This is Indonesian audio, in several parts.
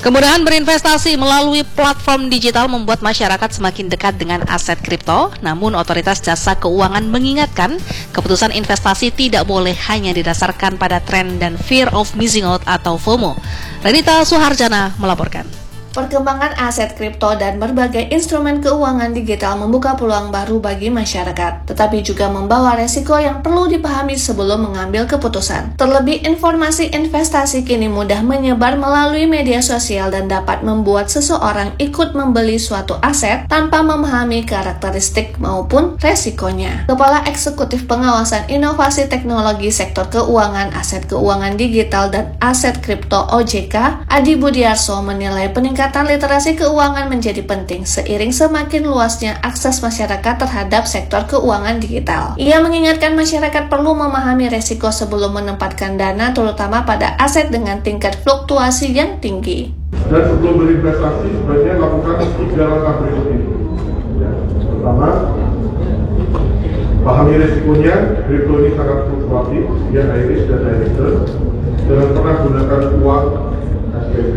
Kemudahan berinvestasi melalui platform digital membuat masyarakat semakin dekat dengan aset kripto, namun Otoritas Jasa Keuangan mengingatkan keputusan investasi tidak boleh hanya didasarkan pada tren dan fear of missing out atau FOMO. Renita Suharjana melaporkan. Perkembangan aset kripto dan berbagai instrumen keuangan digital membuka peluang baru bagi masyarakat, tetapi juga membawa resiko yang perlu dipahami sebelum mengambil keputusan. Terlebih, informasi investasi kini mudah menyebar melalui media sosial dan dapat membuat seseorang ikut membeli suatu aset tanpa memahami karakteristik maupun resikonya. Kepala Eksekutif Pengawasan Inovasi Teknologi Sektor Keuangan, Aset Keuangan Digital, dan Aset Kripto OJK, Adi Budiarso menilai peningkatan literasi keuangan menjadi penting seiring semakin luasnya akses masyarakat terhadap sektor keuangan digital. Ia mengingatkan masyarakat perlu memahami resiko sebelum menempatkan dana, terutama pada aset dengan tingkat fluktuasi yang tinggi. Dan sebelum berinvestasi, sebaiknya lakukan 3 langkah berikut ini. Pertama, pahami resikonya. Kripto ini sangat fluktuatif, dia high risk dan high return. Jangan pernah gunakan uang, SPP,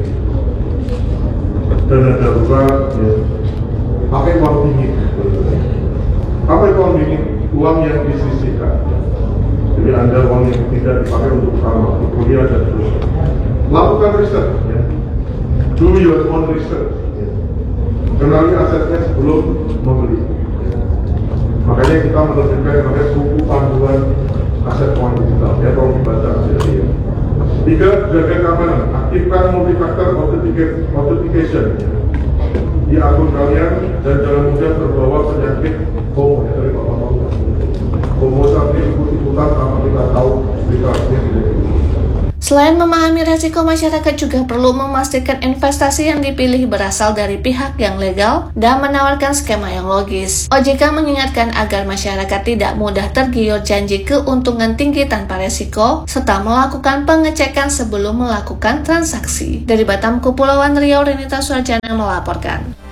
dana darurat, ya. Pakai uang dingin. Apa itu uang dingin? Uang yang disisihkan. Jadi Anda uang yang tidak dipakai untuk utama, untuk kuliah dan seterusnya. Lakukan riset, ya. Do your own research. Ya. Kenali asetnya sebelum membeli. Ya. Makanya kita menerbitkan yang namanya buku panduan aset keuangan digital. Ya, tolong dibaca. Ya. 3. Jaga keamanan. Aktifkan multi-factor authentication di akun kalian dan jangan mudah terbawa penyakit FOMO. Ya, dari Bapak tahu. FOMO sampai ikut-ikutan tanpa kita tahu berita-berita tidak. Selain memahami resiko, masyarakat juga perlu memastikan investasi yang dipilih berasal dari pihak yang legal dan menawarkan skema yang logis. OJK mengingatkan agar masyarakat tidak mudah tergiur janji keuntungan tinggi tanpa resiko, serta melakukan pengecekan sebelum melakukan transaksi. Dari Batam, Kepulauan Riau, Renita Suharjana melaporkan.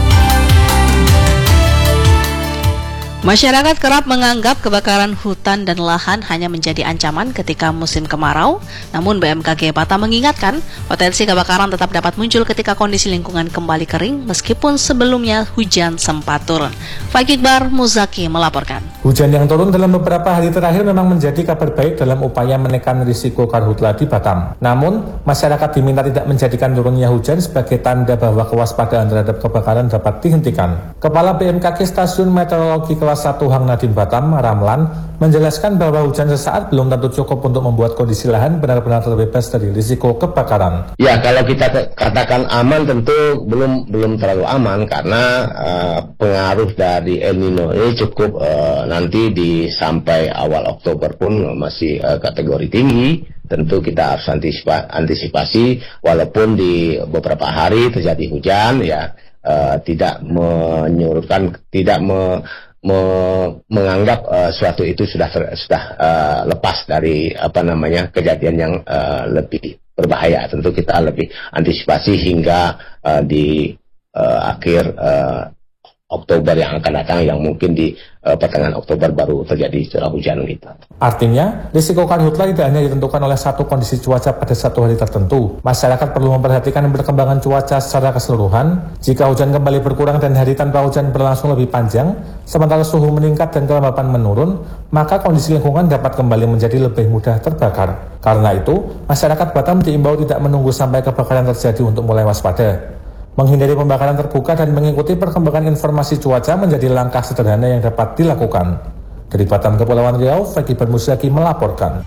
Masyarakat kerap menganggap kebakaran hutan dan lahan hanya menjadi ancaman ketika musim kemarau, namun BMKG Batam mengingatkan potensi kebakaran tetap dapat muncul ketika kondisi lingkungan kembali kering meskipun sebelumnya hujan sempat turun. Fakikbar Muzaki melaporkan. Hujan yang turun dalam beberapa hari terakhir memang menjadi kabar baik dalam upaya menekan risiko karhutla di Batam. Namun, masyarakat diminta tidak menjadikan turunnya hujan sebagai tanda bahwa kewaspadaan terhadap kebakaran dapat dihentikan. Kepala BMKG Stasiun Meteorologi Kelas 1 Hang Nadiem Batam, Ramlan, menjelaskan bahwa hujan sesaat belum tentu cukup untuk membuat kondisi lahan benar-benar terbebas dari risiko kebakaran. Ya, kalau kita katakan aman tentu belum terlalu aman karena pengaruh dari El Nino ini cukup nanti sampai awal Oktober pun masih kategori tinggi. Tentu kita harus antisipasi walaupun di beberapa hari terjadi hujan, ya tidak menyurutkan, tidak menganggap suatu itu sudah lepas dari kejadian yang lebih berbahaya. Tentu kita lebih antisipasi hingga di akhir Oktober yang akan datang, yang mungkin di pertengahan Oktober baru terjadi curah hujan gitu. Artinya, risiko karhutla tidak hanya ditentukan oleh satu kondisi cuaca pada satu hari tertentu. Masyarakat perlu memperhatikan perkembangan cuaca secara keseluruhan. Jika hujan kembali berkurang dan hari tanpa hujan berlangsung lebih panjang, sementara suhu meningkat dan kelembapan menurun, maka kondisi lingkungan dapat kembali menjadi lebih mudah terbakar. Karena itu, masyarakat Batam diimbau tidak menunggu sampai kebakaran terjadi untuk mulai waspada. Menghindari pembakaran terbuka dan mengikuti perkembangan informasi cuaca menjadi langkah sederhana yang dapat dilakukan. Dari Batam, Kepulauan Riau, Fakikbar Muzaki melaporkan.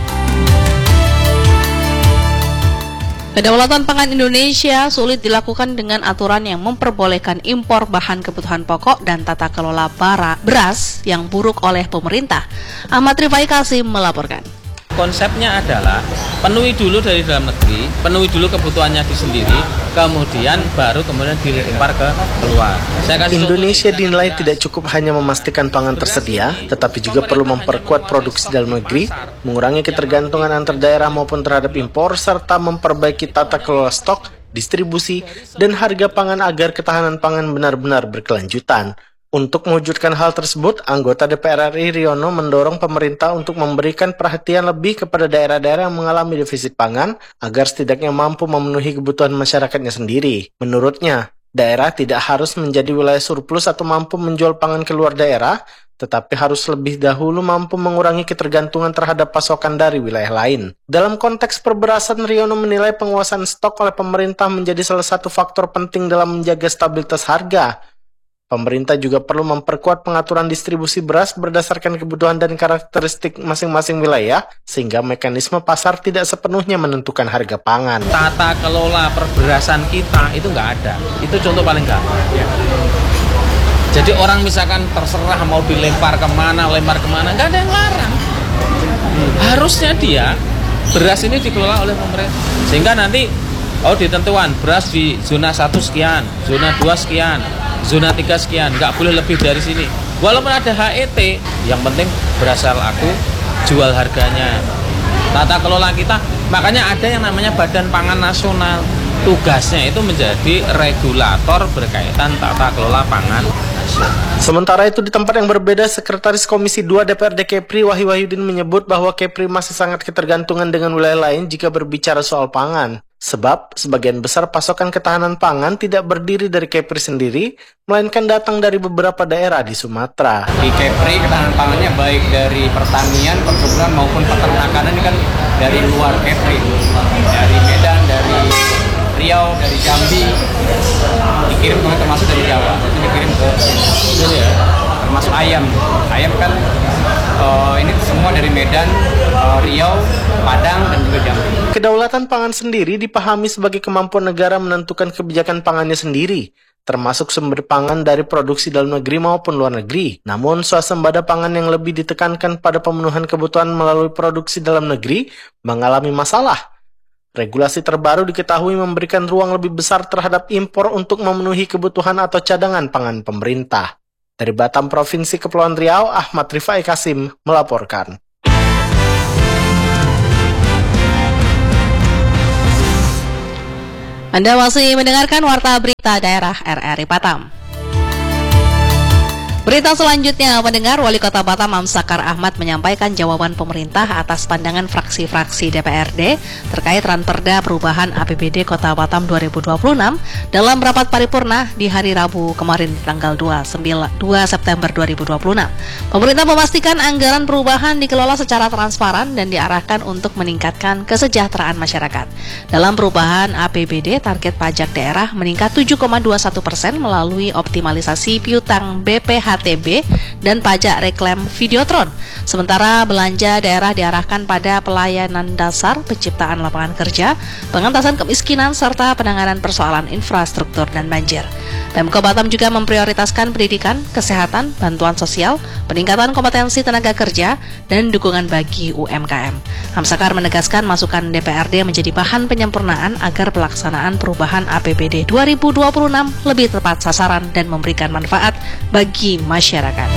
Kedaulatan pangan Indonesia sulit dilakukan dengan aturan yang memperbolehkan impor bahan kebutuhan pokok dan tata kelola beras yang buruk oleh pemerintah. Ahmad Rifai Kasim melaporkan. Konsepnya adalah penuhi dulu dari dalam negeri, penuhi dulu kebutuhannya di sendiri, kemudian dilempar ke luar. Indonesia dinilai tidak cukup hanya memastikan pangan tersedia, tetapi juga perlu memperkuat produksi dalam negeri, mengurangi ketergantungan antar daerah maupun terhadap impor, serta memperbaiki tata kelola stok, distribusi, dan harga pangan agar ketahanan pangan benar-benar berkelanjutan. Untuk mewujudkan hal tersebut, anggota DPR RI Riono mendorong pemerintah untuk memberikan perhatian lebih kepada daerah-daerah yang mengalami defisit pangan agar setidaknya mampu memenuhi kebutuhan masyarakatnya sendiri. Menurutnya, daerah tidak harus menjadi wilayah surplus atau mampu menjual pangan ke luar daerah, tetapi harus lebih dahulu mampu mengurangi ketergantungan terhadap pasokan dari wilayah lain. Dalam konteks perberasan, Riono menilai penguasaan stok oleh pemerintah menjadi salah satu faktor penting dalam menjaga stabilitas harga. Pemerintah juga perlu memperkuat pengaturan distribusi beras berdasarkan kebutuhan dan karakteristik masing-masing wilayah, sehingga mekanisme pasar tidak sepenuhnya menentukan harga pangan. Tata kelola perberasan kita itu nggak ada. Itu contoh paling gampang. Ya. Jadi orang misalkan terserah mau lempar kemana, nggak ada yang larang. Harusnya dia, beras ini dikelola oleh pemerintah. Sehingga nanti, ditentukan beras di zona 1 sekian, zona 2 sekian, zona 3 sekian, nggak boleh lebih dari sini. Walaupun ada HET, yang penting berasal aku, jual harganya. Tata kelola kita, makanya ada yang namanya Badan Pangan Nasional. Tugasnya itu menjadi regulator berkaitan tata kelola pangan. Sementara itu di tempat yang berbeda, Sekretaris Komisi 2 DPRD Kepri Wahyu Wahyudin menyebut bahwa Kepri masih sangat ketergantungan dengan wilayah lain jika berbicara soal pangan. Sebab, sebagian besar pasokan ketahanan pangan tidak berdiri dari Kepri sendiri, melainkan datang dari beberapa daerah di Sumatera. Di Kepri, ketahanan pangannya baik dari pertanian, perkebunan maupun peternakan ini kan dari luar Kepri. Dari Medan, dari Riau, dari Jambi, dikirim termasuk dari Jawa, itu dikirim ke sini ya. Termasuk ayam kan ini semua dari Medan, Riau, Padang, dan juga Jambi. Kedaulatan pangan sendiri dipahami sebagai kemampuan negara menentukan kebijakan pangannya sendiri, termasuk sumber pangan dari produksi dalam negeri maupun luar negeri. Namun, swasembada pangan yang lebih ditekankan pada pemenuhan kebutuhan melalui produksi dalam negeri mengalami masalah. Regulasi terbaru diketahui memberikan ruang lebih besar terhadap impor untuk memenuhi kebutuhan atau cadangan pangan pemerintah. Dari Batam, Provinsi Kepulauan Riau, Ahmad Rifai Kasim melaporkan. Anda masih mendengarkan Warta Berita Daerah RRI Batam. Berita selanjutnya, pendengar, Wali Kota Batam Amsakar Ahmad menyampaikan jawaban pemerintah atas pandangan fraksi-fraksi DPRD terkait Ranperda Perubahan APBD Kota Batam 2026 dalam rapat paripurna di hari Rabu kemarin tanggal 2 September 2026. Pemerintah memastikan anggaran perubahan dikelola secara transparan dan diarahkan untuk meningkatkan kesejahteraan masyarakat. Dalam perubahan APBD, target pajak daerah meningkat 7,21% melalui optimalisasi piutang BPHTB dan pajak reklam Videotron. Sementara belanja daerah diarahkan pada pelayanan dasar, penciptaan lapangan kerja, pengentasan kemiskinan, serta penanganan persoalan infrastruktur dan banjir. Pemkab Batam juga memprioritaskan pendidikan, kesehatan, bantuan sosial, peningkatan kompetensi tenaga kerja, dan dukungan bagi UMKM. Amsakar menegaskan masukan DPRD menjadi bahan penyempurnaan agar pelaksanaan perubahan APBD 2026 lebih tepat sasaran dan memberikan manfaat bagi masyarakat.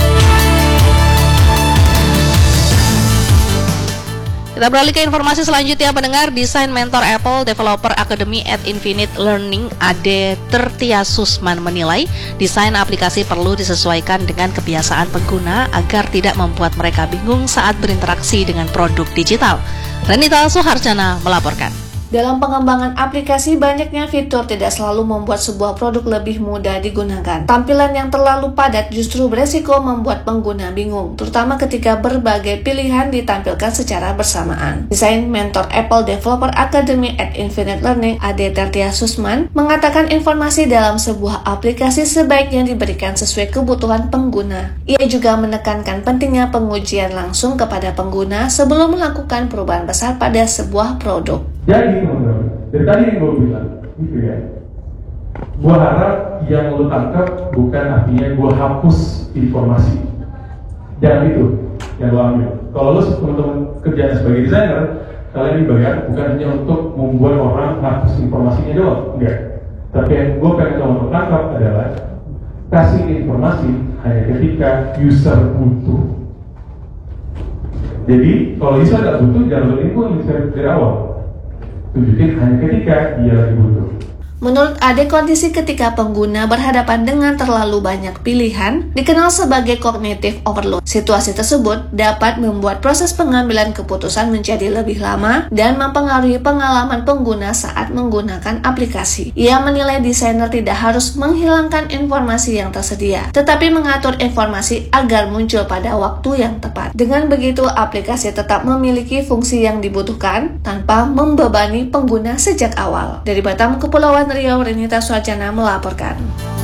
Kita beralih ke informasi selanjutnya, pendengar. Desain mentor Apple Developer Academy at Infinite Learning Ade Tertia Susman menilai desain aplikasi perlu disesuaikan dengan kebiasaan pengguna agar tidak membuat mereka bingung saat berinteraksi dengan produk digital. Renita Suharjana melaporkan. Dalam pengembangan aplikasi, banyaknya fitur tidak selalu membuat sebuah produk lebih mudah digunakan. Tampilan yang terlalu padat justru beresiko membuat pengguna bingung, terutama ketika berbagai pilihan ditampilkan secara bersamaan. Desain mentor Apple Developer Academy at Infinite Learning, Ade Tertia Susman, mengatakan informasi dalam sebuah aplikasi sebaiknya diberikan sesuai kebutuhan pengguna. Ia juga menekankan pentingnya pengujian langsung kepada pengguna sebelum melakukan perubahan besar pada sebuah produk. Jadi teman-teman, dari tadi yang gue bilang, gitu ya, gue harap yang lo tangkap bukan artinya gue hapus informasi. Jangan itu yang lo ambil. Kalau lo teman-teman kerjaan sebagai desainer, kalian dibayar bukan hanya untuk membuat orang hapus informasinya doang, enggak. Tapi yang gue pengen teman-teman tangkap adalah kasih informasi hanya ketika user butuh. Jadi kalau user nggak butuh, jangan lo info dari awal. Tunjukin hanya ketika dia lagi butuh. Menurut Ade, kondisi ketika pengguna berhadapan dengan terlalu banyak pilihan dikenal sebagai cognitive overload. Situasi tersebut dapat membuat proses pengambilan keputusan menjadi lebih lama dan mempengaruhi pengalaman pengguna saat menggunakan aplikasi. Ia menilai desainer tidak harus menghilangkan informasi yang tersedia, tetapi mengatur informasi agar muncul pada waktu yang tepat. Dengan begitu, aplikasi tetap memiliki fungsi yang dibutuhkan tanpa membebani pengguna sejak awal. Dari Batam, Kepulauan Riau, Renita Suarjana melaporkan.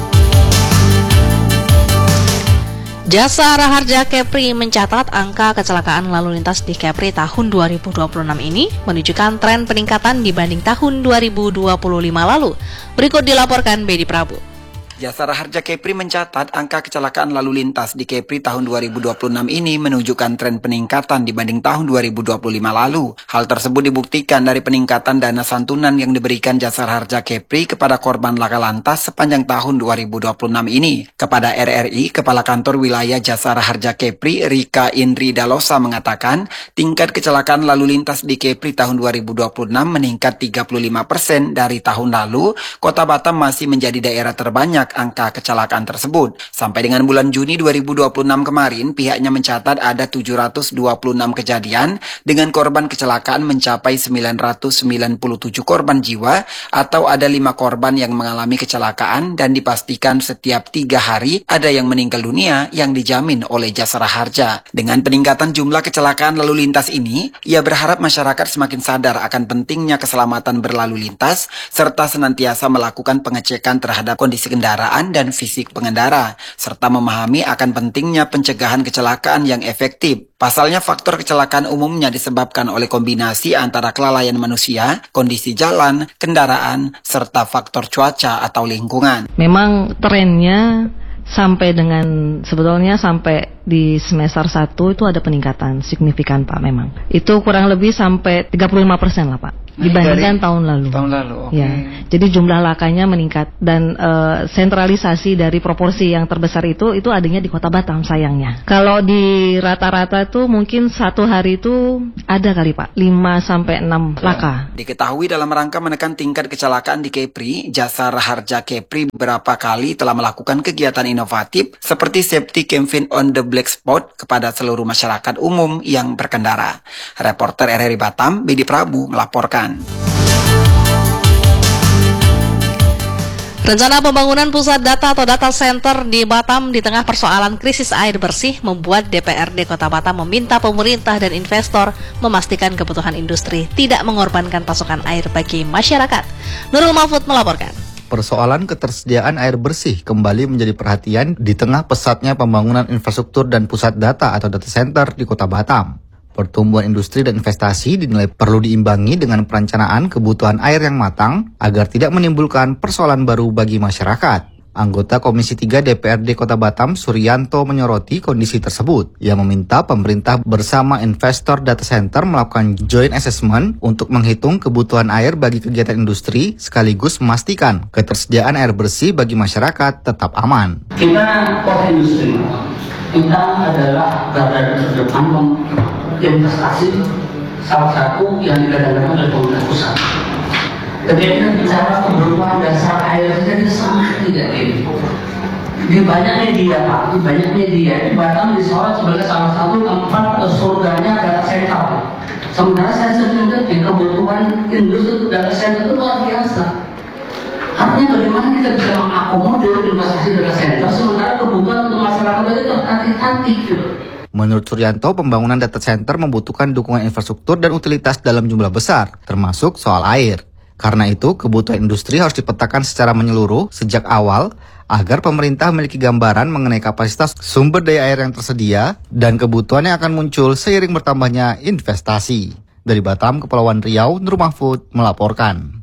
Jasa Raharja Kepri mencatat angka kecelakaan lalu lintas di Kepri tahun 2026 ini menunjukkan tren peningkatan dibanding tahun 2025 lalu. Berikut dilaporkan Bedi Prabu. Jasa Raharja Kepri mencatat angka kecelakaan lalu lintas di Kepri tahun 2026 ini menunjukkan tren peningkatan dibanding tahun 2025 lalu. Hal tersebut dibuktikan dari peningkatan dana santunan yang diberikan Jasa Raharja Kepri kepada korban laka lantas sepanjang tahun 2026 ini. Kepada RRI, Kepala Kantor Wilayah Jasa Raharja Kepri, Rika Indri Dalosa mengatakan, tingkat kecelakaan lalu lintas di Kepri tahun 2026 meningkat 35% dari tahun lalu. Kota Batam masih menjadi daerah terbanyak angka kecelakaan tersebut. Sampai dengan bulan Juni 2026 kemarin, pihaknya mencatat ada 726 kejadian dengan korban kecelakaan mencapai 997 korban jiwa atau ada 5 korban yang mengalami kecelakaan dan dipastikan setiap 3 hari ada yang meninggal dunia yang dijamin oleh Jasa Raharja. Dengan peningkatan jumlah kecelakaan lalu lintas ini, ia berharap masyarakat semakin sadar akan pentingnya keselamatan berlalu lintas serta senantiasa melakukan pengecekan terhadap kondisi kendaraan dan fisik pengendara, serta memahami akan pentingnya pencegahan kecelakaan yang efektif. Pasalnya faktor kecelakaan umumnya disebabkan oleh kombinasi antara kelalaian manusia, kondisi jalan, kendaraan, serta faktor cuaca atau lingkungan. Memang trennya sampai di semester 1 itu ada peningkatan signifikan Pak memang. Itu kurang lebih sampai 35% lah Pak. Dibandingkan tahun lalu. Okay. Ya, jadi jumlah lakanya meningkat dan sentralisasi dari proporsi yang terbesar itu adanya di Kota Batam sayangnya. Kalau di rata-rata tuh mungkin satu hari itu ada kali Pak 5-6 laka. Diketahui dalam rangka menekan tingkat kecelakaan di Kepri, Jasa Raharja Kepri beberapa kali telah melakukan kegiatan inovatif seperti safety campaign on the black spot kepada seluruh masyarakat umum yang berkendara. Reporter RRI Batam, Bedi Prabu melaporkan. Rencana pembangunan pusat data atau data center di Batam di tengah persoalan krisis air bersih membuat DPRD Kota Batam meminta pemerintah dan investor memastikan kebutuhan industri tidak mengorbankan pasokan air bagi masyarakat. Nurul Mahfud melaporkan. Persoalan ketersediaan air bersih kembali menjadi perhatian di tengah pesatnya pembangunan infrastruktur dan pusat data atau data center di Kota Batam. Pertumbuhan industri dan investasi dinilai perlu diimbangi dengan perencanaan kebutuhan air yang matang agar tidak menimbulkan persoalan baru bagi masyarakat. Anggota Komisi 3 DPRD Kota Batam, Suryanto, menyoroti kondisi tersebut. Ia meminta pemerintah bersama investor data center melakukan joint assessment untuk menghitung kebutuhan air bagi kegiatan industri sekaligus memastikan ketersediaan air bersih bagi masyarakat tetap aman. Kita kota industri, kita adalah garda terdepan investasi salah satu yang digadang-gadang oleh pemerintah pusat. Ketika kita bicara kebutuhan dasar air kita sama tidak ini. Di banyak media Pak, di banyak media di Batam disorot sebagai salah satu tempat surganya data center. Sementara saya sendiri di kebutuhan industri data center itu luar biasa. Artinya bagaimana kita bisa mengakomodir investasi data center sementara kebutuhan untuk masyarakat itu hati-hati gitu. Menurut Suryanto, pembangunan data center membutuhkan dukungan infrastruktur dan utilitas dalam jumlah besar, termasuk soal air. Karena itu, kebutuhan industri harus dipetakan secara menyeluruh sejak awal agar pemerintah memiliki gambaran mengenai kapasitas sumber daya air yang tersedia dan kebutuhan yang akan muncul seiring bertambahnya investasi. Dari Batam, Kepulauan Riau, Nur Mahfud melaporkan.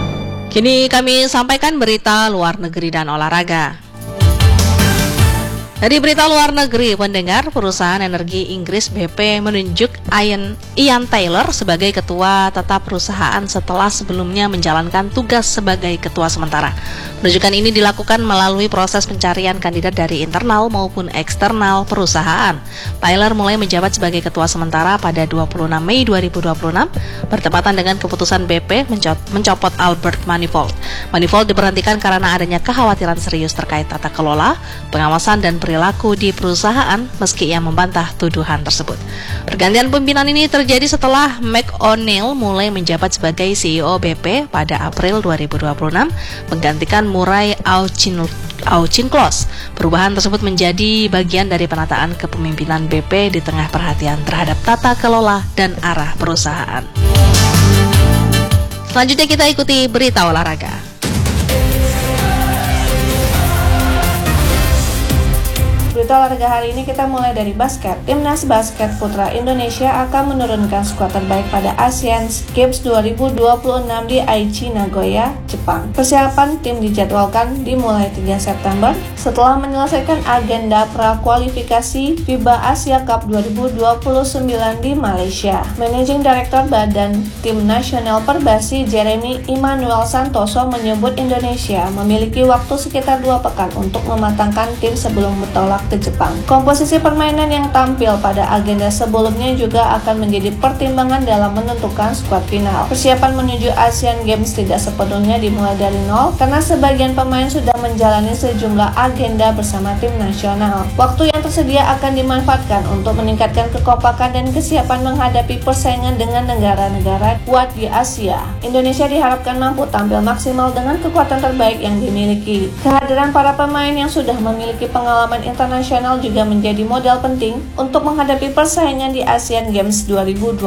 Kini kami sampaikan berita luar negeri dan olahraga. Dari berita luar negeri, pendengar, perusahaan energi Inggris BP menunjuk Ian Taylor sebagai ketua tetap perusahaan setelah sebelumnya menjalankan tugas sebagai ketua sementara. Penunjukan ini dilakukan melalui proses pencarian kandidat dari internal maupun eksternal perusahaan. Taylor mulai menjabat sebagai ketua sementara pada 26 Mei 2026, bertepatan dengan keputusan BP mencopot Albert Manifold. Manifold diberhentikan karena adanya kekhawatiran serius terkait tata kelola, pengawasan dan perilaku di perusahaan meski ia membantah tuduhan tersebut. Pergantian pimpinan ini terjadi setelah McOneil mulai menjabat sebagai CEO BP pada April 2026 menggantikan Murray Auchincloss. Perubahan tersebut menjadi bagian dari penataan kepemimpinan BP di tengah perhatian terhadap tata kelola dan arah perusahaan. Selanjutnya kita ikuti berita olahraga. Berita olahraga hari ini kita mulai dari basket. Timnas basket putra Indonesia akan menurunkan skuad terbaik pada Asian Games 2026 di Aichi, Nagoya, Jepang. Persiapan tim dijadwalkan dimulai 3 September setelah menyelesaikan agenda prakualifikasi FIBA Asia Cup 2029 di Malaysia. Managing Director Badan Tim Nasional Perbasi Jeremy Emmanuel Santoso menyebut Indonesia memiliki waktu sekitar 2 pekan untuk mematangkan tim sebelum bertolak ke Jepang. Komposisi permainan yang tampil pada agenda sebelumnya juga akan menjadi pertimbangan dalam menentukan skuad final. Persiapan menuju Asian Games tidak sepenuhnya dimulai dari nol karena sebagian pemain sudah menjalani sejumlah agenda bersama tim nasional. Waktu yang tersedia akan dimanfaatkan untuk meningkatkan kekompakan dan kesiapan menghadapi persaingan dengan negara-negara kuat di Asia. Indonesia diharapkan mampu tampil maksimal dengan kekuatan terbaik yang dimiliki. Kehadiran para pemain yang sudah memiliki pengalaman internasional juga menjadi modal penting untuk menghadapi persaingan di Asian Games 2026.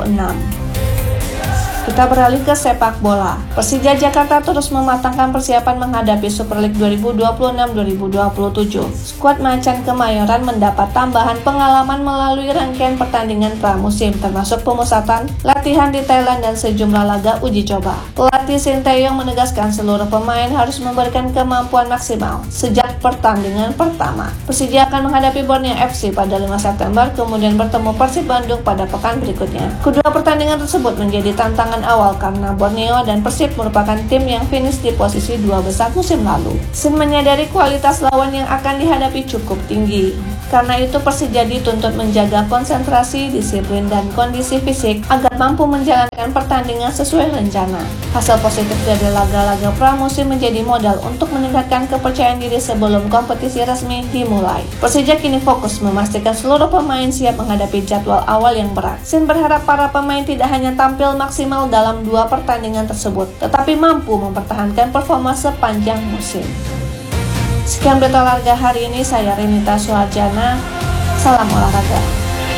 Kita beralih ke sepak bola. Persija Jakarta terus mematangkan persiapan menghadapi Super League 2026-2027. Skuad Macan Kemayoran mendapat tambahan pengalaman melalui rangkaian pertandingan pramusim, termasuk pemusatan, latihan di Thailand dan sejumlah laga uji coba. Pelatih Sinteyong menegaskan seluruh pemain harus memberikan kemampuan maksimal sejak pertandingan pertama. Persija akan menghadapi Borneo FC pada 5 September, kemudian bertemu Persib Bandung pada pekan berikutnya. Kedua pertandingan tersebut menjadi tantangan awal karena Borneo dan Persib merupakan tim yang finish di posisi 2 besar musim lalu. Sin menyadari kualitas lawan yang akan dihadapi cukup tinggi. Karena itu Persija dituntut menjaga konsentrasi, disiplin, dan kondisi fisik agar mampu menjalankan pertandingan sesuai rencana. Hasil positif dari laga-laga pramusim menjadi modal untuk meningkatkan kepercayaan diri sebelum kompetisi resmi dimulai. Persija kini fokus memastikan seluruh pemain siap menghadapi jadwal awal yang berat. Sin berharap para pemain tidak hanya tampil maksimal dalam 2 pertandingan tersebut, tetapi mampu mempertahankan performa sepanjang musim. Sekian berita olahraga hari ini, saya Renita Suharjana. Salam olahraga.